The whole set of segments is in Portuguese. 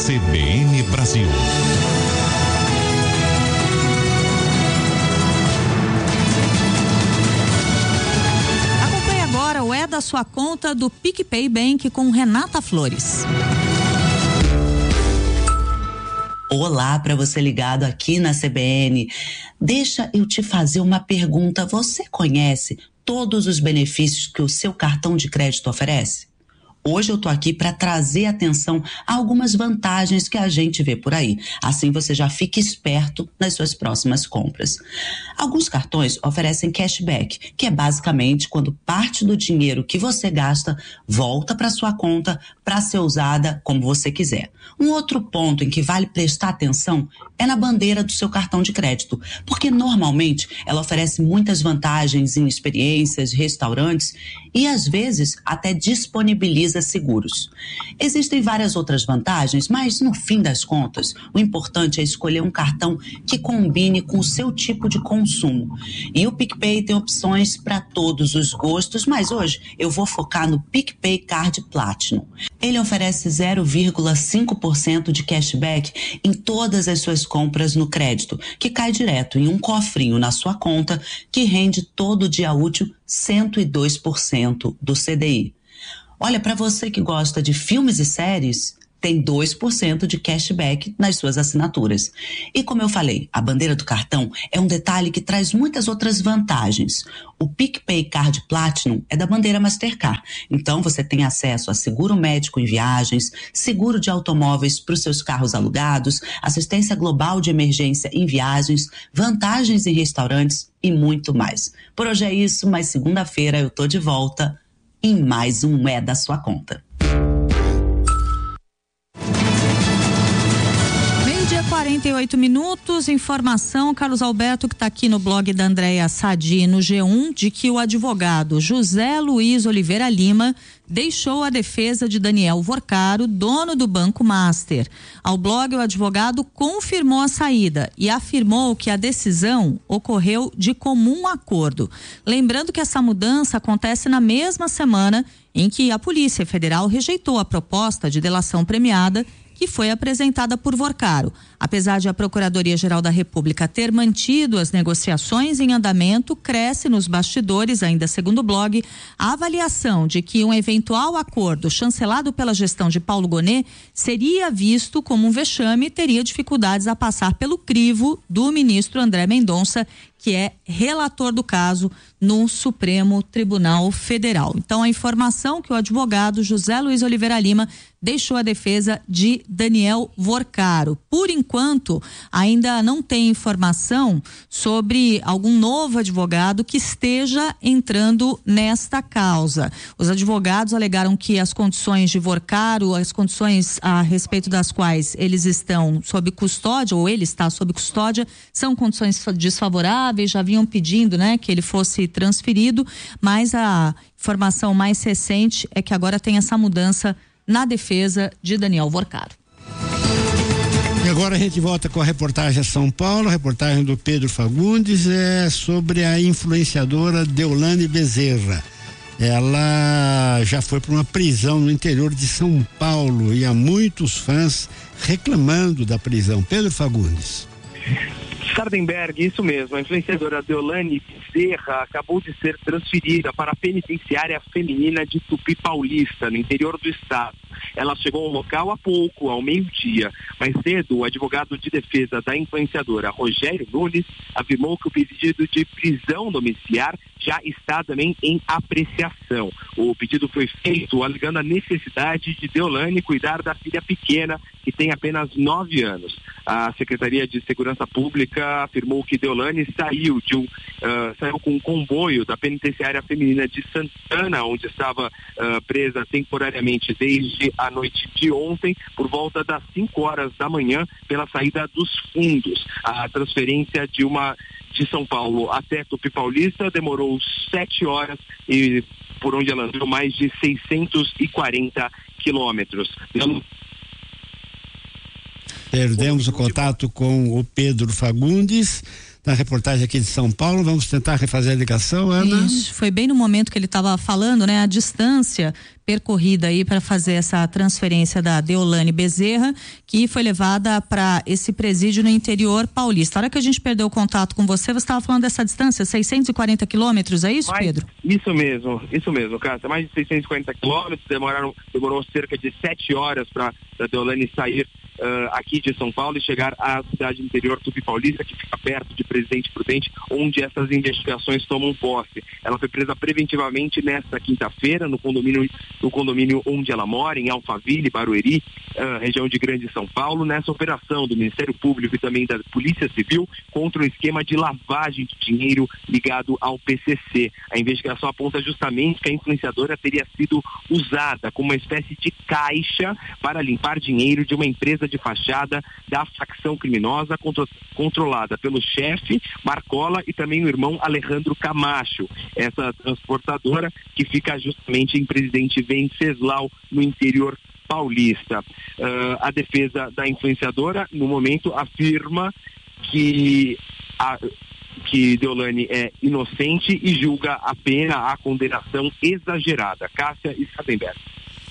CBN Brasil. Acompanhe agora o É da Sua Conta do PicPay Bank com Renata Flores. Olá, para você ligado aqui na CBN. Deixa eu te fazer uma pergunta. Você conhece todos os benefícios que o seu cartão de crédito oferece? Hoje eu tô aqui para trazer atenção a algumas vantagens que a gente vê por aí. Assim você já fica esperto nas suas próximas compras. Alguns cartões oferecem cashback, que é basicamente quando parte do dinheiro que você gasta volta para sua conta para ser usada como você quiser. Um outro ponto em que vale prestar atenção é na bandeira do seu cartão de crédito, porque normalmente ela oferece muitas vantagens em experiências, restaurantes e às vezes até disponibiliza seguros. Existem várias outras vantagens, mas no fim das contas, o importante é escolher um cartão que combine com o seu tipo de consumo. E o PicPay tem opções para todos os gostos, mas hoje eu vou focar no PicPay Card Platinum. Ele oferece 0,5% de cashback em todas as suas compras no crédito, que cai direto em um cofrinho na sua conta, que rende todo dia útil 102% do CDI. Olha, para você que gosta de filmes e séries, tem 2% de cashback nas suas assinaturas. E como eu falei, a bandeira do cartão é um detalhe que traz muitas outras vantagens. O PicPay Card Platinum é da bandeira Mastercard. Então você tem acesso a seguro médico em viagens, seguro de automóveis para os seus carros alugados, assistência global de emergência em viagens, vantagens em restaurantes e muito mais. Por hoje é isso, mas segunda-feira eu tô de volta em mais um É da Sua Conta. 48 minutos, informação, Carlos Alberto, que está aqui no blog da Andréa Sadi no G1, de que o advogado José Luiz Oliveira Lima deixou a defesa de Daniel Vorcaro, dono do Banco Master. Ao blog, o advogado confirmou a saída e afirmou que a decisão ocorreu de comum acordo. Lembrando que essa mudança acontece na mesma semana em que a Polícia Federal rejeitou a proposta de delação premiada que foi apresentada por Vorcaro. Apesar de a Procuradoria-Geral da República ter mantido as negociações em andamento, cresce nos bastidores, ainda segundo o blog, a avaliação de que um eventual acordo chancelado pela gestão de Paulo Gonet seria visto como um vexame e teria dificuldades a passar pelo crivo do ministro André Mendonça, que é relator do caso no Supremo Tribunal Federal. Então, a informação que o advogado José Luiz Oliveira Lima deixou a defesa de Daniel Vorcaro. Por enquanto, ainda não tem informação sobre algum novo advogado que esteja entrando nesta causa. Os advogados alegaram que as condições de Vorcaro, as condições a respeito das quais eles estão sob custódia, ou ele está sob custódia, são condições desfavoráveis, já vinham pedindo, né, que ele fosse transferido, mas a informação mais recente é que agora tem essa mudança na defesa de Daniel Vorcaro. E agora a gente volta com a reportagem a São Paulo, a reportagem do Pedro Fagundes, sobre a influenciadora Deolane Bezerra. Ela já foi para uma prisão no interior de São Paulo e há muitos fãs reclamando da prisão. Pedro Fagundes. Sardenberg, isso mesmo, a influenciadora Deolane Bezerra acabou de ser transferida para a penitenciária feminina de Tupi Paulista, no interior do estado. Ela chegou ao local há pouco, ao meio-dia. Mais cedo, o advogado de defesa da influenciadora, Rogério Nunes, afirmou que o pedido de prisão domiciliar já está também em apreciação. O pedido foi feito alegando a necessidade de Deolane cuidar da filha pequena, que tem apenas 9 anos. A Secretaria de Segurança Pública afirmou que Deolane saiu com um comboio da penitenciária feminina de Santana, onde estava presa temporariamente desde a noite de ontem, por volta das 5 horas da manhã, pela saída dos fundos. A transferência de São Paulo até Tupi Paulista demorou 7 horas e por onde ela andou mais de 640 quilômetros. Perdemos o contato com o Pedro Fagundes. na reportagem aqui de São Paulo. Vamos tentar refazer a ligação, Ana? Isso, foi bem no momento que ele estava falando, né? A distância percorrida aí para fazer essa transferência da Deolane Bezerra, que foi levada para esse presídio no interior paulista. A hora que a gente perdeu o contato com você estava falando dessa distância, 640 quilômetros, é isso, Pedro? Isso mesmo, Cássia, mais de 640 quilômetros, demorou cerca de 7 horas para a Deolane sair aqui de São Paulo e chegar à cidade interior Tupi Paulista, que fica perto de Presidente Prudente, onde essas investigações tomam posse. Ela foi presa preventivamente nesta quinta-feira no condomínio onde ela mora, em Alphaville, Barueri, região de Grande São Paulo, nessa operação do Ministério Público e também da Polícia Civil contra um esquema de lavagem de dinheiro ligado ao PCC. A investigação aponta justamente que a influenciadora teria sido usada como uma espécie de caixa para limpar dinheiro de uma empresa de fachada da facção criminosa controlada pelo chefe Marcola e também o irmão Alejandro Camacho, essa transportadora que fica justamente em Presidente Venceslau, no interior paulista. A defesa da influenciadora, no momento, afirma que Deolane é inocente e julga a pena, a condenação exagerada. Cássia e Sardenberg.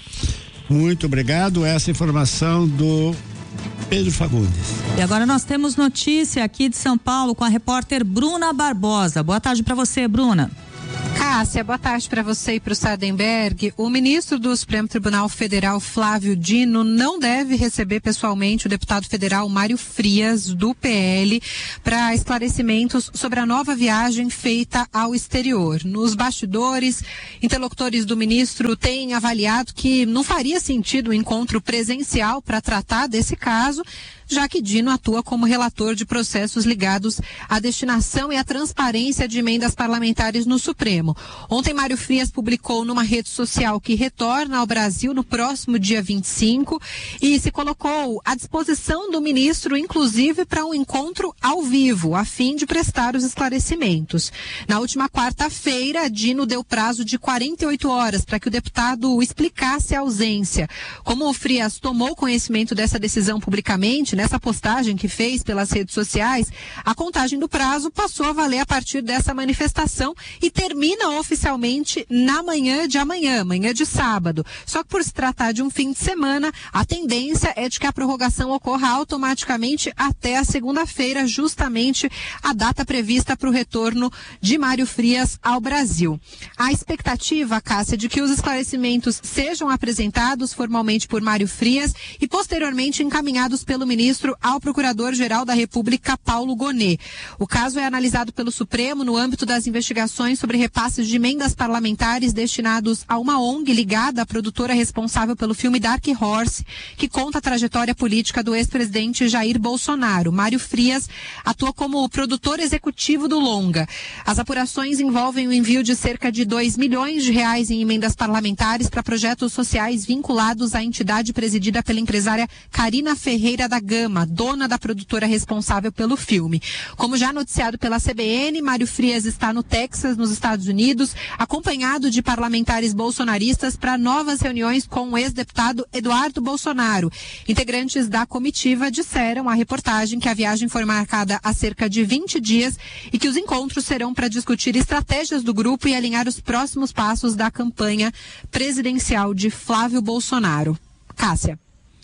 Muito obrigado. Essa informação do Pedro Fagundes. E agora nós temos notícia aqui de São Paulo com a repórter Bruna Barbosa. Boa tarde para você, Bruna. Cássia, boa tarde para você e para o Sardenberg. O ministro do Supremo Tribunal Federal, Flávio Dino, não deve receber pessoalmente o deputado federal Mário Frias, do PL, para esclarecimentos sobre a nova viagem feita ao exterior. Nos bastidores, interlocutores do ministro têm avaliado que não faria sentido o encontro presencial para tratar desse caso, já que Dino atua como relator de processos ligados à destinação e à transparência de emendas parlamentares no Supremo. Ontem, Mário Frias publicou numa rede social que retorna ao Brasil no próximo dia 25 e se colocou à disposição do ministro, inclusive para um encontro ao vivo, a fim de prestar os esclarecimentos. Na última quarta-feira, Dino deu prazo de 48 horas para que o deputado explicasse a ausência. Como o Frias tomou conhecimento dessa decisão publicamente, nessa postagem que fez pelas redes sociais, a contagem do prazo passou a valer a partir dessa manifestação e termina oficialmente na manhã de sábado. Só que por se tratar de um fim de semana, a tendência é de que a prorrogação ocorra automaticamente até a segunda-feira, justamente a data prevista para o retorno de Mário Frias ao Brasil. A expectativa, Cássia, de que os esclarecimentos sejam apresentados formalmente por Mário Frias e posteriormente encaminhados pelo ministro ao Procurador-Geral da República, Paulo Gonet. O caso é analisado pelo Supremo no âmbito das investigações sobre repasses de emendas parlamentares destinados a uma ONG ligada à produtora responsável pelo filme Dark Horse, que conta a trajetória política do ex-presidente Jair Bolsonaro. Mário Frias atua como o produtor executivo do longa. As apurações envolvem o envio de cerca de R$2 milhões em emendas parlamentares para projetos sociais vinculados à entidade presidida pela empresária Carina Ferreira da Gama, dona da produtora responsável pelo filme. Como já noticiado pela CBN, Mário Frias está no Texas, nos Estados Unidos, acompanhado de parlamentares bolsonaristas para novas reuniões com o ex-deputado Eduardo Bolsonaro. Integrantes da comitiva disseram à reportagem que a viagem foi marcada há cerca de 20 dias e que os encontros serão para discutir estratégias do grupo e alinhar os próximos passos da campanha presidencial de Flávio Bolsonaro. Cássia.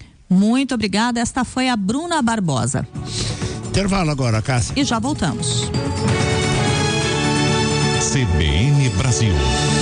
Muito obrigada. Esta foi a Bruna Barbosa. Intervalo agora, Cássia. E já voltamos. CBN Brasil.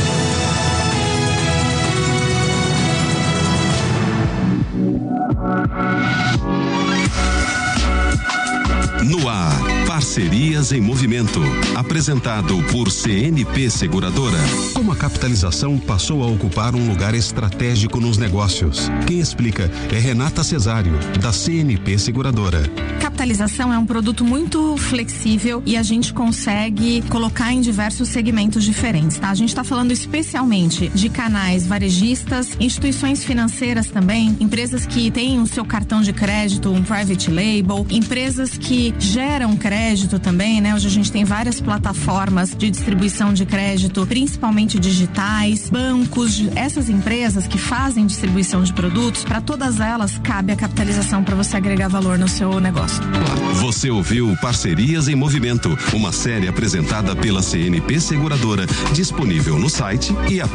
No ar, Parcerias em Movimento, apresentado por CNP Seguradora. Como a capitalização passou a ocupar um lugar estratégico nos negócios? Quem explica é Renata Cesário, da CNP Seguradora. Capitalização é um produto muito flexível e a gente consegue colocar em diversos segmentos diferentes, tá? A gente está falando especialmente de canais varejistas, instituições financeiras também, empresas que têm o seu cartão de crédito, um private label, empresas que geram crédito crédito também, né? Hoje a gente tem várias plataformas de distribuição de crédito, principalmente digitais, bancos, essas empresas que fazem distribuição de produtos, para todas elas cabe a capitalização para você agregar valor no seu negócio. Você ouviu Parcerias em Movimento, uma série apresentada pela CNP Seguradora, disponível no site e